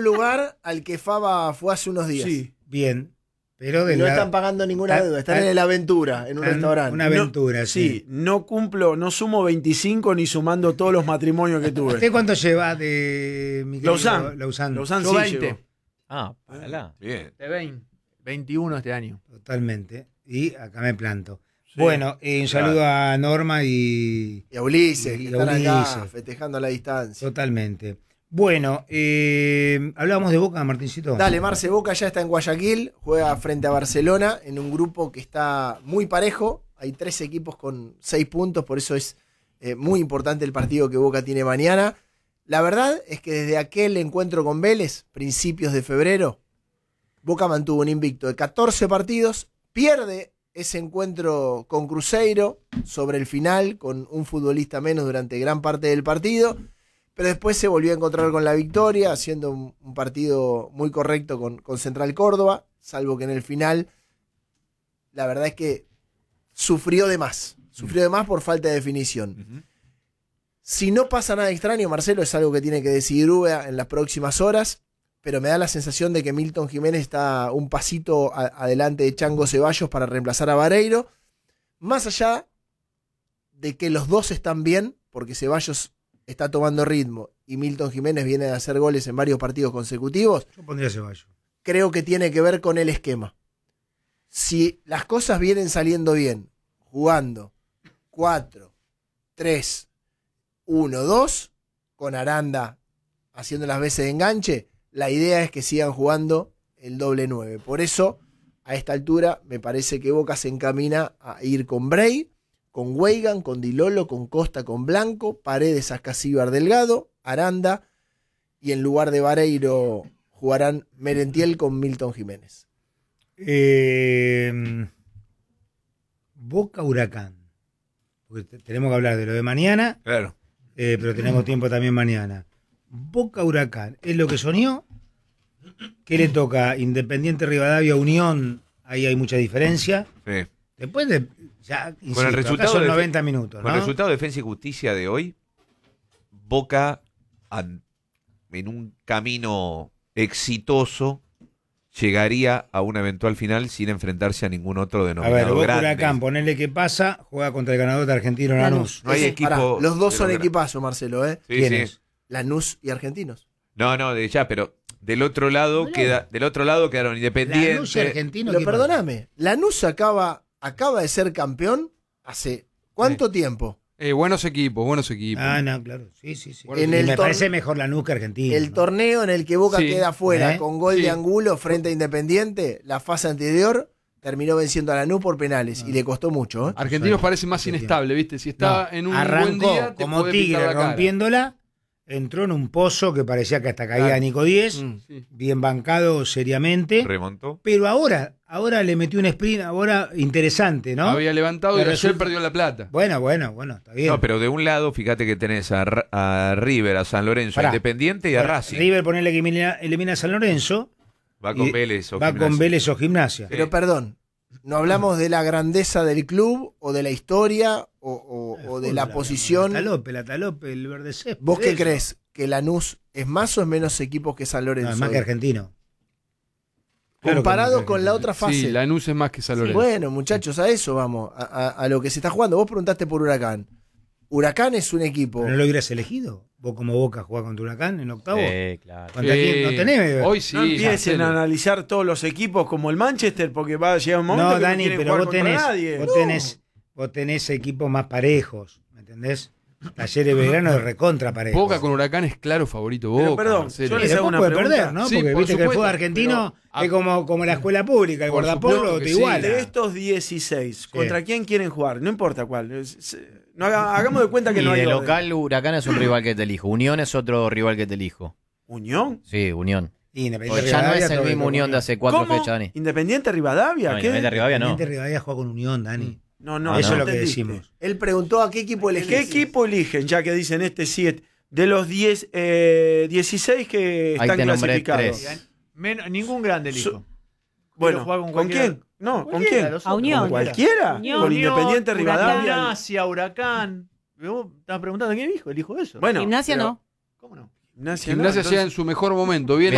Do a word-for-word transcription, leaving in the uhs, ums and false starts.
lugar al que Faba fue hace unos días. Sí. Bien. Pero de no la... están pagando ninguna Ah, deuda, están ah, en la aventura, en un ah, restaurante. Una aventura, no, sí. sí. No cumplo, no sumo veinticinco ni sumando todos los matrimonios que tuve. ¿Usted cuánto lleva de mi querido Lausanne. Lausanne? Lausanne Yo sí veinte. llegó. Ah, para Bien. De veinte. veintiuno este año. Totalmente. Y acá me planto. Sí. Bueno, eh, un saludo a Norma y... Y a Ulises, Y que a están acá Ulises. festejando a la distancia. Totalmente. Bueno, eh, hablábamos de Boca, Martincito. Dale, Marce, Boca ya está en Guayaquil, juega frente a Barcelona en un grupo que está muy parejo. Hay tres equipos con seis puntos, por eso es eh, muy importante el partido que Boca tiene mañana. La verdad es que desde aquel encuentro con Vélez, principios de febrero, Boca mantuvo un invicto de catorce partidos, pierde ese encuentro con Cruzeiro sobre el final, con un futbolista menos durante gran parte del partido, pero después se volvió a encontrar con la victoria, haciendo un, un partido muy correcto con, con Central Córdoba, salvo que en el final, la verdad es que sufrió de más, sufrió de más por falta de definición. Uh-huh. Si no pasa nada extraño, Marcelo, es algo que tiene que decidir Úbeda en las próximas horas, pero me da la sensación de que Milton Jiménez está un pasito a, adelante de Chango Ceballos para reemplazar a Vareiro, más allá de que los dos están bien, porque Ceballos está tomando ritmo y Milton Jiménez viene de hacer goles en varios partidos consecutivos. Yo pondría Ceballos. Creo que tiene que ver con el esquema. Si las cosas vienen saliendo bien, jugando cuatro, tres, uno, dos, con Aranda haciendo las veces de enganche, la idea es que sigan jugando el doble nueve. Por eso, a esta altura, me parece que Boca se encamina a ir con Bray, con Weigan, con Dilolo, con Costa, con Blanco, Paredes, Ascasíbar, Delgado, Aranda, y en lugar de Vareiro jugarán Merentiel con Milton Jiménez. Eh, Boca Huracán. Porque te- tenemos que hablar de lo de mañana, Claro. eh, pero tenemos tiempo también mañana. Boca Huracán, ¿es lo que soñó? ¿Qué le toca? Independiente Rivadavia, Unión, ahí hay mucha diferencia. Sí. Después de, ya, insisto, Con el acá resultado son de- noventa minutos, Con ¿no? el resultado de Defensa y Justicia de hoy, Boca, an- en un camino exitoso, llegaría a una eventual final sin enfrentarse a ningún otro A ver, denominado Boca grande. Huracán, ponele que pasa, juega contra el ganador de Argentino Lanús. No hay Ese- equipo pará, los dos de son los gra- equipazos, Marcelo, ¿eh? Sí, ¿Quiénes? sí. Lanús y Argentinos. No, no, de ya, pero del otro lado Hola. queda, del otro lado quedaron Lanús y Independiente. Argentino. Pero ¿qué pasa? perdóname, Lanús acaba, acaba de ser campeón hace ¿cuánto tiempo? Eh, buenos equipos, buenos equipos. Ah, no, claro, sí, sí, sí. Bueno, En Y el me tor- parece mejor Lanús que Argentino. El ¿no? torneo en el que Boca Sí. queda fuera ¿Eh? con gol Sí. de Angulo frente a Independiente, la fase anterior terminó venciendo a Lanús por penales y le costó mucho, ¿eh? Argentinos parece más Sí, inestable, ¿viste? Si está No, en un arrancó buen día, te como puede pintar Tigre la cara. rompiéndola, entró en un pozo que parecía que hasta caía Claro. Nico Díez, Mm. Sí. bien bancado seriamente, Remontó. pero ahora, ahora le metió un sprint, ahora interesante, ¿no? Había levantado y Pero ayer resulta- perdió la plata. Bueno, bueno, bueno, está bien. No, pero de un lado, fíjate que tenés a, Ra- a River, a San Lorenzo, Pará. a Independiente y a Bueno, Racing. River ponele que elimina, elimina a San Lorenzo, Va con y Vélez o va Gimnasia. con Vélez o Gimnasia. Pero perdón, no hablamos de la grandeza del club o de la historia o, o- o de la posición. La Talope, la Talope, el verde césped. ¿Vos qué eso. crees? ¿Que Lanús es más o es menos equipos que San No, Lorenzo? es más que hoy? Argentino. Claro que Comparado más que con la Argentino. otra fase. Sí, Lanús es más que San Lorenzo. Bueno, muchachos, a eso vamos, a, a- a lo que se está jugando. Vos preguntaste por Huracán. Huracán es un equipo. ¿Pero no lo hubieras elegido? ¿Vos como Boca jugás contra Huracán en octavo? Sí, claro. ¿Contra Eh, quién? ¿No tenés? Hoy sí. no empiecen Marcelo. a analizar todos los equipos como el Manchester, porque va a llegar un momento No, que Dani, no quieren pero jugar vos contra tenés, nadie. vos, No. tenés, vos tenés equipos más parejos, ¿me entendés? Talleres Belgrano de recontra parejos. Boca con Huracán es claro favorito. Pero, Boca, perdón, Marcelo. yo Y les después hago una puede pregunta. perder, ¿no? Sí, Porque por viste que el fútbol supuesto, argentino pero- es como, como la escuela pública, el Por guardapolvo supuesto te que sí. iguala. De estos dieciséis, ¿contra quién quieren jugar? No importa cuál. Es- es- No haga- hagamos de cuenta que Y no hay de orden. local, Huracán es un rival que te elijo. Unión es otro rival que te elijo. ¿Unión? Sí, Unión. Y Independiente Porque ya no Rivadavia, es el todo mismo lo Unión que- de hace cuatro ¿Cómo? fechas, Dani. ¿Independiente Rivadavia? No, ¿Qué? Independiente Rivadavia no. Independiente Rivadavia juega con Unión, Dani. No, no, Ah, Eso no es lo que entendiste. decimos. Él preguntó a qué equipo elegís. ¿Qué equipo eligen? Ya que dicen este siete. De los diez, eh, dieciséis que Ahí están te nombré clasificados. tres. Men- ningún grande elijo. Su- Bueno, jugar ¿con, con cualquiera- quién? No, ¿con Cualquiera de quién? los A otros. Unión. ¿Con cualquiera? Unión. ¿Con Independiente Unión, Rivadavia? Gimnasia, Huracán. ¿Vos estabas preguntando quién elijo? Elijo eso. Bueno, Gimnasia pero- no. ¿Cómo no? Gimnasia, no, Gimnasia entonces- llega en su mejor momento. Viene